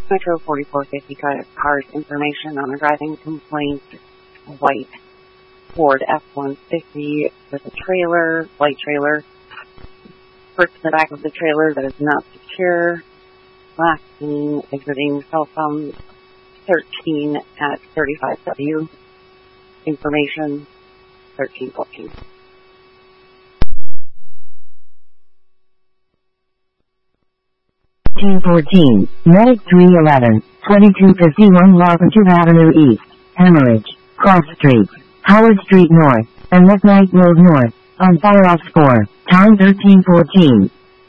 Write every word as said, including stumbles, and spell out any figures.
Metro forty-four fifty car's information on a driving complaint. White Ford F one fifty with a trailer, white trailer. Parked in the back of the trailer that is not secure. Last seen exiting cell phone thirteen at thirty-five W. Information thirteen fourteen. thirteen fourteen, Medic three eleven, twenty-two fifty-one Lawrence Avenue East, Hemorrhage, Cross Street, Howard Street North, and McKnight Road North, on Fire Ops four, time thirteen fourteen.